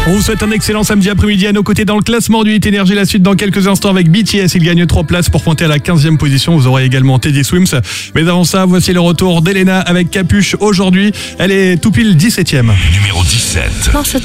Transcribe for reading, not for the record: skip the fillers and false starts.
On vous souhaite un excellent samedi après-midi à nos côtés dans le classement du Hit Énergie. La suite dans quelques instants avec BTS. Il gagne 3 places pour pointer à la 15e position. Vous aurez également Teddy Swims. Mais avant ça, voici le retour d'Elena avec Capuche aujourd'hui. Elle est tout pile 17e. Numéro 17.